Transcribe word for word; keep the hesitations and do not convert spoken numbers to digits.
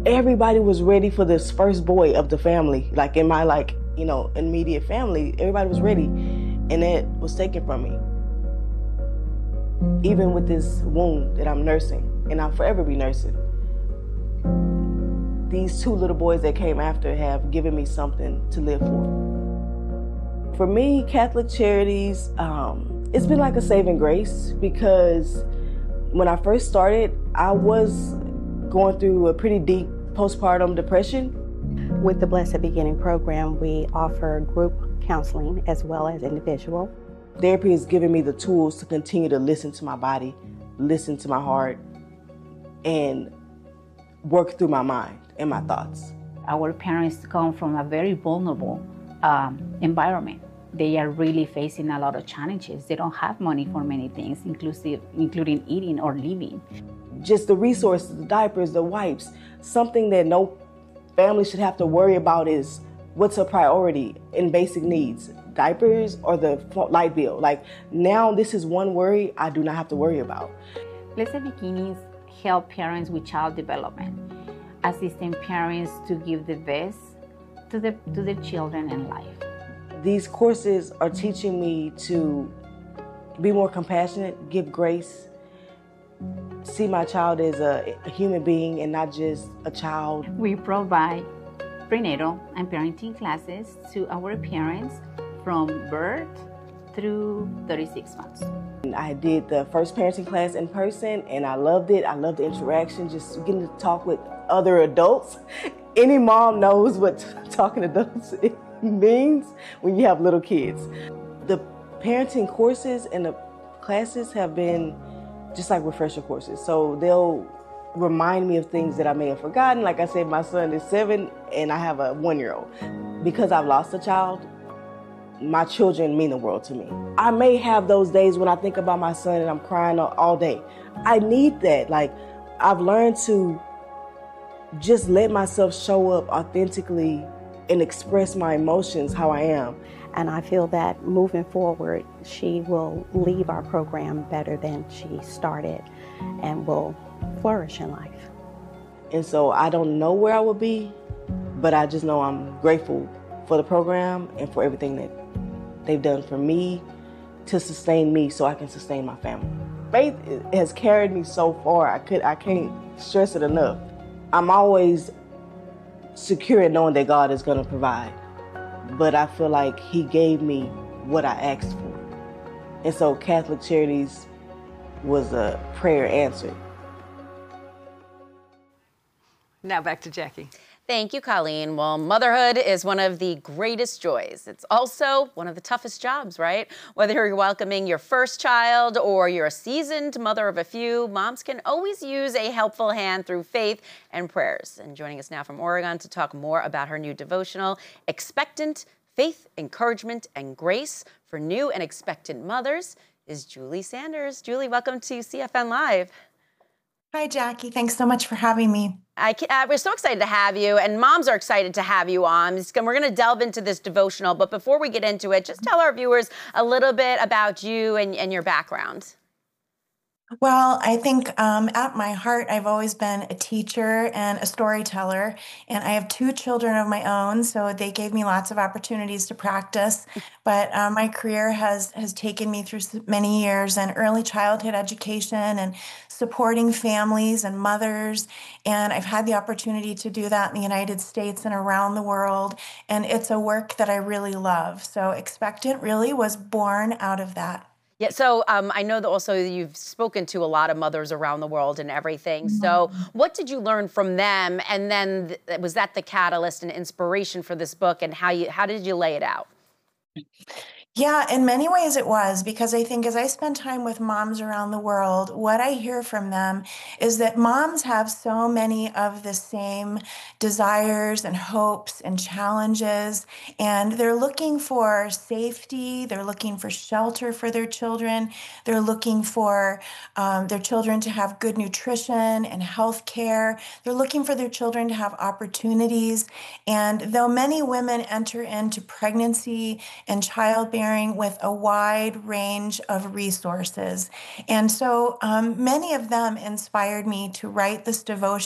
everybody was ready for this first boy of the family. Like in my like, you know, immediate family, everybody was ready, and it was taken from me. Even with this wound that I'm nursing, and I'll forever be nursing, these two little boys that came after have given me something to live for. For me, Catholic Charities, um, it's been like a saving grace, because when I first started, I was going through a pretty deep postpartum depression. With the Blessed Beginning program, we offer group counseling as well as individual. Therapy has given me the tools to continue to listen to my body, listen to my heart, and work through my mind and my thoughts. Our parents come from a very vulnerable um, environment. They are really facing a lot of challenges. They don't have money for many things, inclusive, including eating or living. Just the resources, the diapers, the wipes, something that no family should have to worry about is what's a priority in basic needs, diapers or the light bill. Like now this is one worry I do not have to worry about. Blessed Beginnings help parents with child development, assisting parents to give the best to, the, to their children in life. These courses are teaching me to be more compassionate, give grace, see my child as a, a human being and not just a child. We provide prenatal and parenting classes to our parents from birth through thirty-six months. I did the first parenting class in person and I loved it. I loved the interaction, just getting to talk with other adults. Any mom knows what talking to adults means when you have little kids. The parenting courses and the classes have been just like refresher courses. So they'll remind me of things that I may have forgotten. Like I said, my son is seven and I have a one-year-old. Because I've lost a child, my children mean the world to me. I may have those days when I think about my son and I'm crying all day. I need that. Like, I've learned to just let myself show up authentically and express my emotions how I am. And I feel that moving forward, she will leave our program better than she started and will flourish in life. And so I don't know where I will be, but I just know I'm grateful for the program and for everything that they've done for me to sustain me so I can sustain my family. Faith has carried me so far, I, could, I can't stress it enough. I'm always secure in knowing that God is going to provide. But I feel like he gave me what I asked for. And so Catholic Charities was a prayer answered. Now back to Jackie. Thank you, Colleen. Well, motherhood is one of the greatest joys. It's also one of the toughest jobs, right? Whether you're welcoming your first child or you're a seasoned mother of a few, moms can always use a helpful hand through faith and prayers. And joining us now from Oregon to talk more about her new devotional, Expectant, Faith, Encouragement, and Grace for New and Expectant Mothers, is Julie Sanders. Julie, welcome to C F N Live. Hi, Jackie. Thanks so much for having me. I, uh, we're so excited to have you, and moms are excited to have you on. We're going to delve into this devotional, but before we get into it, just tell our viewers a little bit about you and, and your background. Well, I think um, at my heart, I've always been a teacher and a storyteller, and I have two children of my own, so they gave me lots of opportunities to practice. But um, my career has has taken me through many years in early childhood education and supporting families and mothers, and I've had the opportunity to do that in the United States and around the world, and it's a work that I really love. So Expectant really was born out of that. Yeah, so um, I know that also you've spoken to a lot of mothers around the world and everything. So what did you learn from them? And then th- was that the catalyst and inspiration for this book? And how you how did you lay it out? Yeah, in many ways it was, because I think as I spend time with moms around the world, what I hear from them is that moms have so many of the same desires and hopes and challenges, and they're looking for safety, they're looking for shelter for their children, they're looking for um, their children to have good nutrition and health care, they're looking for their children to have opportunities, and though many women enter into pregnancy and childbearing with a wide range of resources. And so um, many of them inspired me to write this devotion